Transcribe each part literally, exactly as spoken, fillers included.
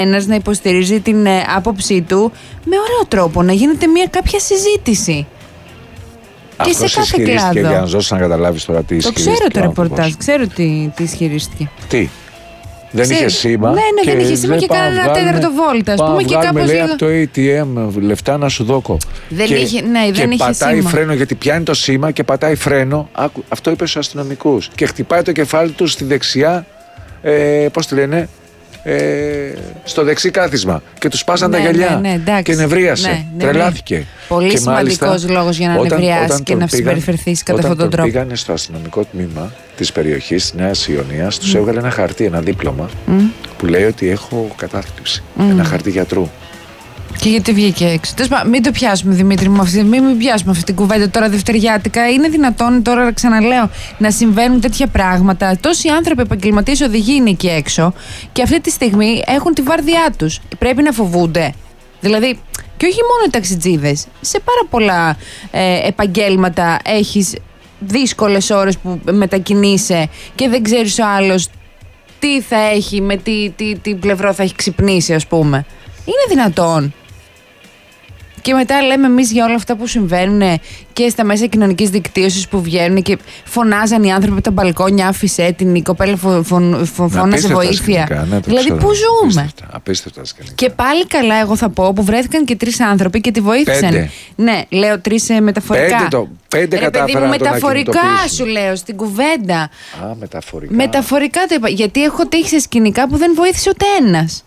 ένας να υποστηρίζει την ε, άποψή του με ωραίο τρόπο, να γίνεται μια κάποια συζήτηση. Αυτός και σε κάθε κλάδο. Για να ζώσει να καταλάβεις τώρα τι ισχυρίστηκε. Το ξέρω το ρεπορτάζ, ξέρω τι, τι ισχυρίστηκε. Τι. Δεν Ξέρω. είχε σήμα. Ναι, ναι, δεν είχε σήμα και κάνα ένα τέταρτο βόλτα. Α πούμε και κάπως λέει λίγο... από το έι τι εμ λεφτά να σου δώκω. Δεν και, είχε, ναι, και δεν είχε πατάει σήμα. φρένο γιατί πιάνει το σήμα και πατάει φρένο. Άκου, αυτό είπε στους αστυνομικούς. Και χτυπάει το κεφάλι του στη δεξιά. Ε, πώς τη λένε. Ε, στο δεξί κάθισμα και του σπάσαν ναι, τα γυαλιά ναι, ναι, εντάξει, και νευρίασε. Ναι, ναι, τρελάθηκε. Ναι. Πολύ σημαντικός λόγος για να όταν, νευριάσει όταν και να συμπεριφερθεί κατά αυτόν τον τρόπο. Όταν πήγανε στο αστυνομικό τμήμα της περιοχής της Νέας Ιωνίας, τους mm. έβγαλε ένα χαρτί, ένα δίπλωμα mm. που λέει ότι έχω κατάθλιψη. Mm. Ένα χαρτί γιατρού. Και γιατί βγήκε έξω. Μην το πιάσουμε, Δημήτρη μου, αυτή, μην, μην πιάσουμε αυτή την κουβέντα τώρα δευτεριάτικα. Είναι δυνατόν τώρα, ξαναλέω, να συμβαίνουν τέτοια πράγματα. Τόσοι άνθρωποι, επαγγελματίες οδηγοί είναι εκεί έξω και αυτή τη στιγμή έχουν τη βάρδιά τους. Πρέπει να φοβούνται. Δηλαδή, και όχι μόνο οι ταξιτζίδες. Σε πάρα πολλά ε, επαγγέλματα έχεις δύσκολες ώρες που μετακινείσαι και δεν ξέρεις ο άλλος τι θα έχει, με τι, τι, τι πλευρό θα έχει ξυπνήσει, ας πούμε. Είναι δυνατόν. Και μετά λέμε εμείς για όλα αυτά που συμβαίνουν και στα μέσα κοινωνικής δικτύωσης που βγαίνουν και φωνάζαν οι άνθρωποι από τα μπαλκόνια, άφησε την, η κοπέλα φω, φω, φω, φώναζε βοήθεια. Σκηνικά, ναι, δηλαδή ξέρω, πού ζούμε. Απίστευτα, απίστευτα σκηνικά. Και πάλι καλά, εγώ θα πω, που βρέθηκαν και τρεις άνθρωποι και τη βοήθησαν. Πέντε. Ναι, λέω τρεις ε, μεταφορικά. Πέντε, το, πέντε Ρε παιδί μου, μεταφορικά σου λέω στην κουβέντα. Α, μεταφορικά. Μεταφορικά το είπα. Γιατί έχω τύχει σε σκηνικά που δεν βοήθησε ούτε ένας.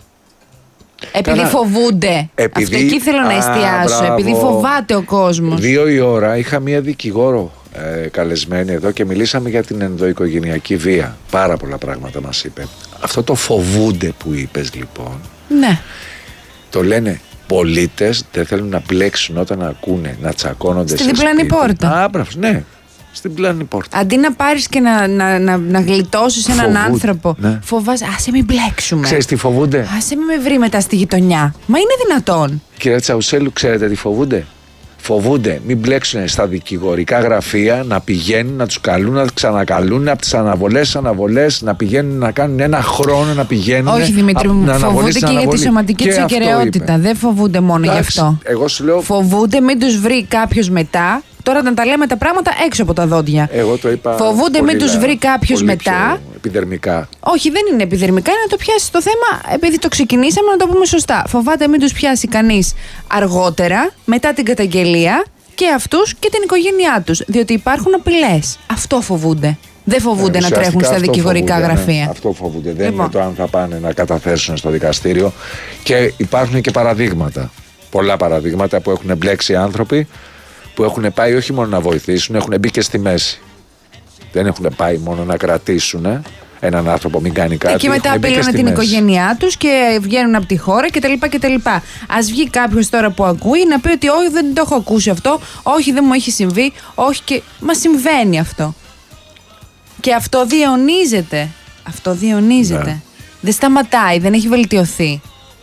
Επειδή Κάνα... φοβούνται. Επειδή... Αυτό εκεί θέλω να εστιάσω. Α, επειδή φοβάται ο κόσμος. Δύο η ώρα είχα μία δικηγόρο ε, καλεσμένη εδώ και μιλήσαμε για την ενδοοικογενειακή βία. Πάρα πολλά πράγματα μας είπε. Αυτό το φοβούνται που είπες λοιπόν. Ναι. Το λένε πολίτες, δεν θέλουν να μπλέξουν όταν ακούνε να τσακώνονται στην διπλανή πόρτα. Α, μπράβο, ναι. Στην πλάνη πόρτα. Αντί να πάρεις και να, να, να, να γλιτώσεις έναν φοβούνται, άνθρωπο, ναι. Φοβάσαι, άσε μην μπλέξουμε. Ξέρεις τι φοβούνται. Άσε μην με βρει μετά στη γειτονιά. Μα είναι δυνατόν. Κυρία Τσαουσέλου, ξέρετε τι φοβούνται. Φοβούνται μην μπλέξουν στα δικηγορικά γραφεία, να πηγαίνουν, να τους καλούν, να ξανακαλούν από τις αναβολές στις αναβολές, να πηγαίνουν να κάνουν ένα χρόνο να πηγαίνουν. Όχι, Δημήτρη μου, φοβούνται και για τη σωματική τους ακεραιότητα. Δεν φοβούνται μόνο γι' αυτό. Εγώ σου λέω... Φοβούνται μην τους βρει κάποιος μετά. Τώρα να τα λέμε τα πράγματα έξω από τα δόντια. Εγώ το είπα. Φοβούνται μην τους βρει κάποιος μετά. Επιδερμικά. Όχι, δεν είναι επιδερμικά, είναι να το πιάσει το θέμα, επειδή το ξεκινήσαμε, να το πούμε σωστά. Φοβάται μην τους πιάσει κανείς αργότερα, μετά την καταγγελία, και αυτούς και την οικογένειά τους. Διότι υπάρχουν απειλές. Αυτό φοβούνται. Δεν φοβούνται ε, να τρέχουν στα δικηγορικά φοβούνται, γραφεία. Ναι, αυτό φοβούνται. Δεν λοιπόν. είναι το αν θα πάνε να καταθέσουν στο δικαστήριο. Και υπάρχουν και παραδείγματα. Πολλά παραδείγματα που έχουν μπλέξει άνθρωποι, που έχουν πάει όχι μόνο να βοηθήσουν, έχουν μπει και στη μέση. Δεν έχουν πάει μόνο να κρατήσουν έναν άνθρωπο, μην κάνει κάτι. Και μετά απειλούν την μέση. Οικογένειά τους και βγαίνουν από τη χώρα κτλ. Ας βγει κάποιος τώρα που ακούει να πει ότι όχι, δεν το έχω ακούσει αυτό, όχι, δεν μου έχει συμβεί, όχι και. Μα συμβαίνει αυτό. Και αυτό διαιωνίζεται. Αυτό διαιωνίζεται. Ναι. Δεν σταματάει, δεν έχει βελτιωθεί.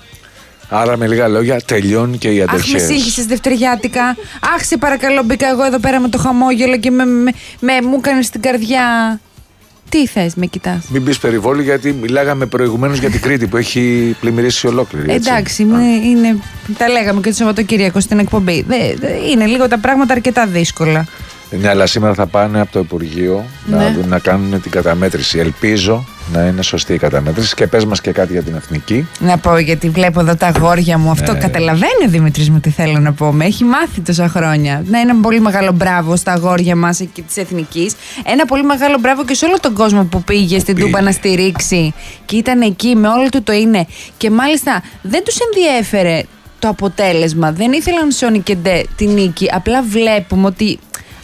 Άρα με λίγα λόγια τελειώνουν και οι αντοχές. Αχ, με σύγχυσες δευτεριάτικα. Αχ, σε παρακαλώ, μπήκα εγώ εδώ πέρα με το χαμόγελο και με, με, με, μου έκανες την καρδιά. Τι θες, με κοιτάς. Μην πεις περιβόλη, γιατί μιλάγαμε προηγουμένως για την Κρήτη που έχει πλημμυρίσει ολόκληρη. Έτσι. Εντάξει, είναι, είναι, τα λέγαμε και το Σαββατοκύριακο στην εκπομπή. Δε, δε, είναι λίγο τα πράγματα αρκετά δύσκολα. Ναι, αλλά σήμερα θα πάνε από το Υπουργείο ναι. να, να κάνουν την καταμέτρηση. Ελπίζω να είναι σωστή η καταμέτρηση. Και πες μας και κάτι για την εθνική. Να πω, γιατί βλέπω εδώ τα αγόρια μου. Αυτό ναι. Καταλαβαίνει ο Δημήτρης μου τι θέλω να πω. Με έχει μάθει τόσα χρόνια. Να ένα πολύ μεγάλο μπράβο στα αγόρια μας εκεί της εθνικής. Ένα πολύ μεγάλο μπράβο και σε όλο τον κόσμο που πήγε που στην πήγε. Τούμπα να στηρίξει. Και ήταν εκεί με όλο του το είναι. Και μάλιστα δεν τους ενδιέφερε το αποτέλεσμα. Δεν ήθελαν σόνι και ντε τη νίκη. Απλά βλέπουμε ότι.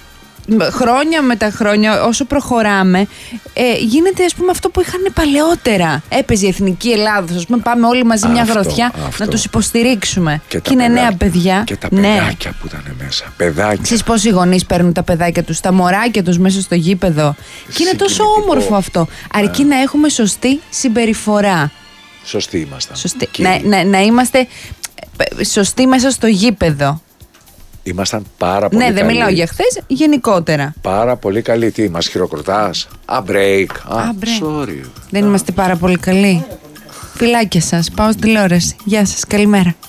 Χρόνια με τα χρόνια, όσο προχωράμε, ε, γίνεται ας πούμε αυτό που είχαν παλαιότερα. Έπαιζε η Εθνική Ελλάδος, ας πούμε, πάμε όλοι μαζί αυτό, μια γροθιά αυτό. Να τους υποστηρίξουμε. Και, και είναι παιδάκια, νέα παιδιά. Και τα παιδάκια ναι. που ήταν μέσα. Παιδάκια. Ξέρεις πόσοι γονείς παίρνουν τα παιδάκια τους, τα μωράκια τους μέσα στο γήπεδο. Και είναι τόσο όμορφο αυτό. Αρκεί να έχουμε σωστή συμπεριφορά. Σωστοί ήμασταν. Σωστή. Να, να, να είμαστε σωστοί μέσα στο γήπεδο. Ήμασταν πάρα πολύ ναι, καλοί. Ναι, δεν μιλάω για χθες, γενικότερα. Πάρα πολύ καλοί. Τι, μας χειροκροτάς. Α, break. Α, break. sorry. Δεν Α. είμαστε πάρα πολύ καλοί. Φιλάκια σας. Πάω στη τηλεόραση. Γεια σας. Καλημέρα.